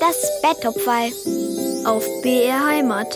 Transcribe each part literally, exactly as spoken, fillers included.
Das Betthupferl auf B R Heimat.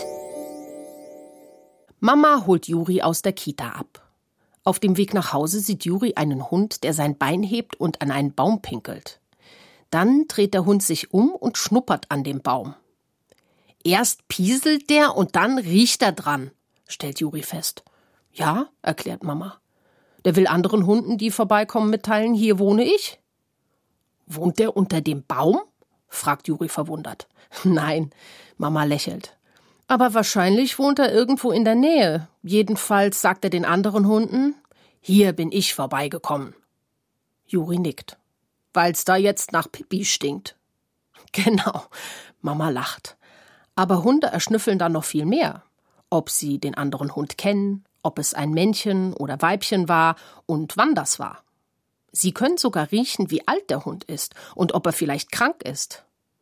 Mama holt Juri aus der Kita ab. Auf dem Weg nach Hause sieht Juri einen Hund, der sein Bein hebt und an einen Baum pinkelt. Dann dreht der Hund sich um und schnuppert an dem Baum. Erst pieselt der und dann riecht er dran, stellt Juri fest. Ja, erklärt Mama. Der will anderen Hunden, die vorbeikommen, mitteilen, hier wohne ich. Wohnt der unter dem Baum? Fragt Juri verwundert. Nein, Mama lächelt. Aber wahrscheinlich wohnt er irgendwo in der Nähe. Jedenfalls sagt er den anderen Hunden, hier bin ich vorbeigekommen. Juri nickt. Weil's da jetzt nach Pipi stinkt. Genau, Mama lacht. Aber Hunde erschnüffeln dann noch viel mehr. Ob sie den anderen Hund kennen, ob es ein Männchen oder Weibchen war und wann das war. Sie können sogar riechen, wie alt der Hund ist und ob er vielleicht krank ist.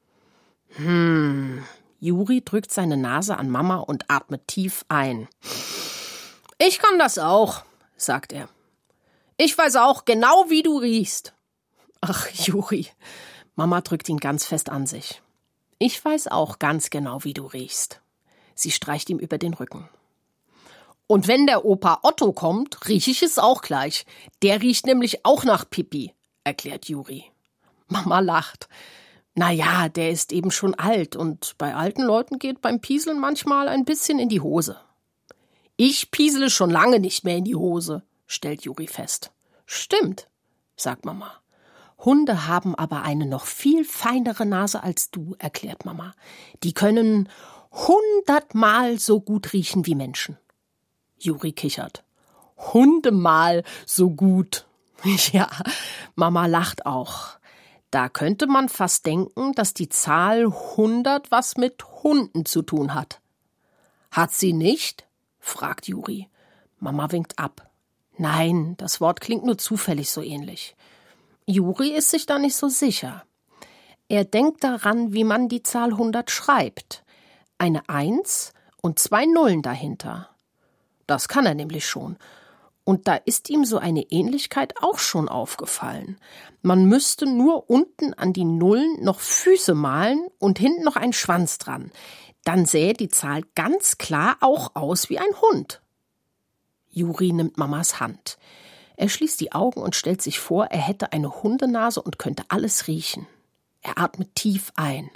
Hm, Juri drückt seine Nase an Mama und atmet tief ein. Ich kann das auch, sagt er. Ich weiß auch genau, wie du riechst. Ach, Juri, Mama drückt ihn ganz fest an sich. Ich weiß auch ganz genau, wie du riechst. Sie streicht ihm über den Rücken. Und wenn der Opa Otto kommt, rieche ich es auch gleich. Der riecht nämlich auch nach Pipi, erklärt Juri. Mama lacht. Na ja, der ist eben schon alt und bei alten Leuten geht beim Pieseln manchmal ein bisschen in die Hose. Ich piesele schon lange nicht mehr in die Hose, stellt Juri fest. Stimmt, sagt Mama. Hunde haben aber eine noch viel feinere Nase als du, erklärt Mama. Die können hundertmal so gut riechen wie Menschen. Juri kichert. Hundemal so gut. Ja, Mama lacht auch. Da könnte man fast denken, dass die Zahl hundert was mit Hunden zu tun hat. Hat sie nicht? Fragt Juri. Mama winkt ab. Nein, das Wort klingt nur zufällig so ähnlich. Juri ist sich da nicht so sicher. Er denkt daran, wie man die Zahl hundert schreibt. Eine Eins und zwei Nullen dahinter. Das kann er nämlich schon. Und da ist ihm so eine Ähnlichkeit auch schon aufgefallen. Man müsste nur unten an die Nullen noch Füße malen und hinten noch einen Schwanz dran. Dann sähe die Zahl ganz klar auch aus wie ein Hund. Juri nimmt Mamas Hand. Er schließt die Augen und stellt sich vor, er hätte eine Hundenase und könnte alles riechen. Er atmet tief ein.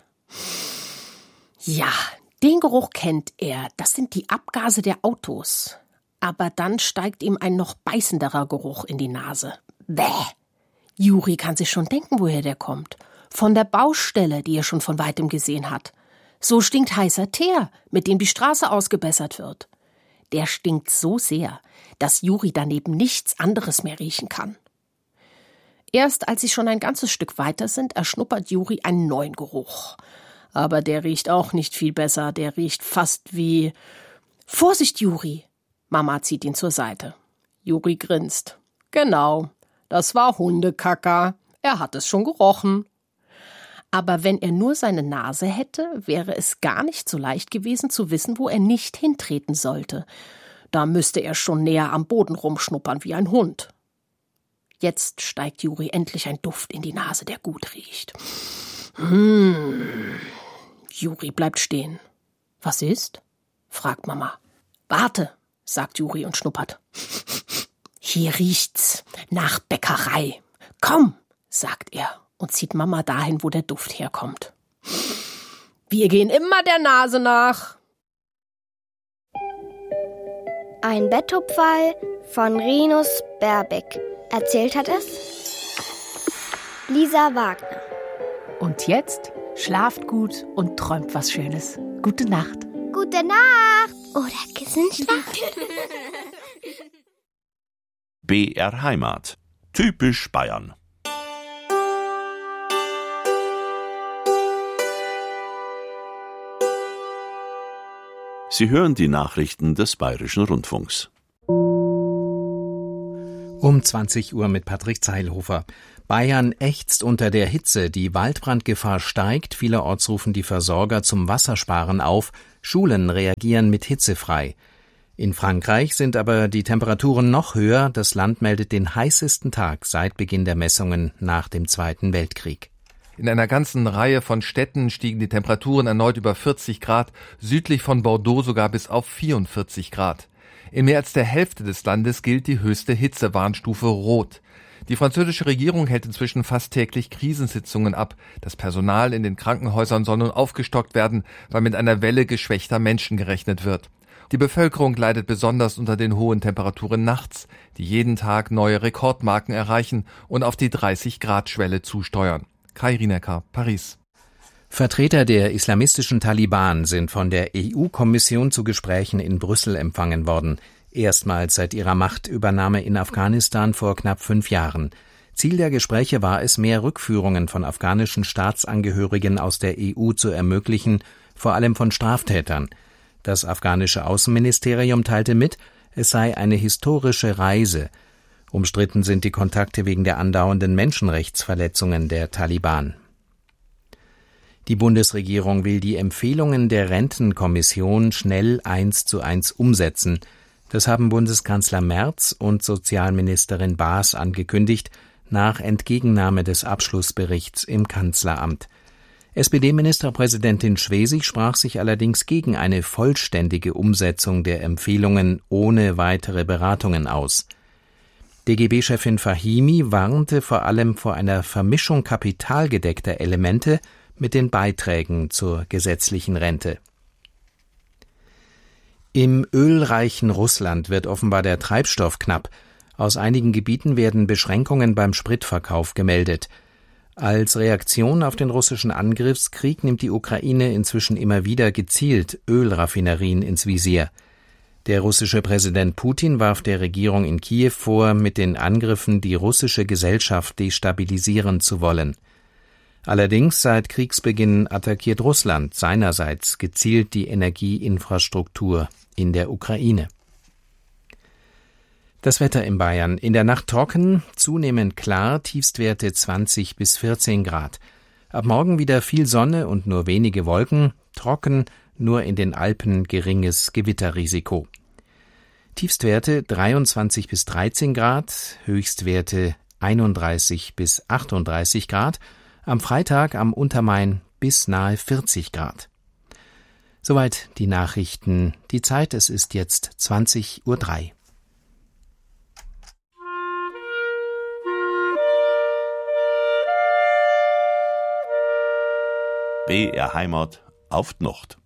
Ja, den Geruch kennt er. Das sind die Abgase der Autos. Aber dann steigt ihm ein noch beißenderer Geruch in die Nase. Bäh! Juri kann sich schon denken, woher der kommt. Von der Baustelle, die er schon von weitem gesehen hat. So stinkt heißer Teer, mit dem die Straße ausgebessert wird. Der stinkt so sehr, dass Juri daneben nichts anderes mehr riechen kann. Erst als sie schon ein ganzes Stück weiter sind, erschnuppert Juri einen neuen Geruch. Aber der riecht auch nicht viel besser, der riecht fast wie... Vorsicht, Juri! Mama zieht ihn zur Seite. Juri grinst. Genau, das war Hundekacka. Er hat es schon gerochen. Aber wenn er nur seine Nase hätte, wäre es gar nicht so leicht gewesen zu wissen, wo er nicht hintreten sollte. Da müsste er schon näher am Boden rumschnuppern wie ein Hund. Jetzt steigt Juri endlich ein Duft in die Nase, der gut riecht. Hm. Juri bleibt stehen. Was ist? Fragt Mama. Warte, sagt Juri und schnuppert. Hier riecht's nach Bäckerei. Komm, sagt er und zieht Mama dahin, wo der Duft herkommt. Wir gehen immer der Nase nach. Ein Betthupferl von Rinus Berbeck. Erzählt hat es Lisa Wagner. Und jetzt schlaft gut und träumt was Schönes. Gute Nacht. Gute Nacht. Oder Kissenschlaf. B R Heimat. Typisch Bayern. Sie hören die Nachrichten des Bayerischen Rundfunks. Um zwanzig Uhr mit Patrick Zeilhofer. Bayern ächzt unter der Hitze. Die Waldbrandgefahr steigt. Vielerorts rufen die Versorger zum Wassersparen auf. Schulen reagieren mit hitzefrei. In Frankreich sind aber die Temperaturen noch höher. Das Land meldet den heißesten Tag seit Beginn der Messungen nach dem Zweiten Weltkrieg. In einer ganzen Reihe von Städten stiegen die Temperaturen erneut über vierzig Grad, südlich von Bordeaux sogar bis auf vierundvierzig Grad. In mehr als der Hälfte des Landes gilt die höchste Hitzewarnstufe Rot. Die französische Regierung hält inzwischen fast täglich Krisensitzungen ab. Das Personal in den Krankenhäusern soll nun aufgestockt werden, weil mit einer Welle geschwächter Menschen gerechnet wird. Die Bevölkerung leidet besonders unter den hohen Temperaturen nachts, die jeden Tag neue Rekordmarken erreichen und auf die dreißig-Grad-Schwelle zusteuern. Kai Rinecker, Paris. Vertreter der islamistischen Taliban sind von der E U-Kommission zu Gesprächen in Brüssel empfangen worden. Erstmals seit ihrer Machtübernahme in Afghanistan vor knapp fünf Jahren. Ziel der Gespräche war es, mehr Rückführungen von afghanischen Staatsangehörigen aus der E U zu ermöglichen, vor allem von Straftätern. Das afghanische Außenministerium teilte mit, es sei eine historische Reise. Umstritten sind die Kontakte wegen der andauernden Menschenrechtsverletzungen der Taliban. Die Bundesregierung will die Empfehlungen der Rentenkommission schnell eins zu eins umsetzen. Das haben Bundeskanzler Merz und Sozialministerin Baas angekündigt, nach Entgegennahme des Abschlussberichts im Kanzleramt. S P D-Ministerpräsidentin Schwesig sprach sich allerdings gegen eine vollständige Umsetzung der Empfehlungen ohne weitere Beratungen aus. D G B-Chefin Fahimi warnte vor allem vor einer Vermischung kapitalgedeckter Elemente mit den Beiträgen zur gesetzlichen Rente. Im ölreichen Russland wird offenbar der Treibstoff knapp. Aus einigen Gebieten werden Beschränkungen beim Spritverkauf gemeldet. Als Reaktion auf den russischen Angriffskrieg nimmt die Ukraine inzwischen immer wieder gezielt Ölraffinerien ins Visier. Der russische Präsident Putin warf der Regierung in Kiew vor, mit den Angriffen die russische Gesellschaft destabilisieren zu wollen. Allerdings seit Kriegsbeginn attackiert Russland seinerseits gezielt die Energieinfrastruktur in der Ukraine. Das Wetter in Bayern. In der Nacht trocken, zunehmend klar, Tiefstwerte zwanzig bis vierzehn Grad. Ab morgen wieder viel Sonne und nur wenige Wolken, trocken, nur in den Alpen geringes Gewitterrisiko. Tiefstwerte dreiundzwanzig bis dreizehn Grad, Höchstwerte einunddreißig bis achtunddreißig Grad, am Freitag am Untermain bis nahe vierzig Grad. Soweit die Nachrichten. Die Zeit, es ist jetzt zwanzig Uhr drei. B R Heimat auf die Nacht.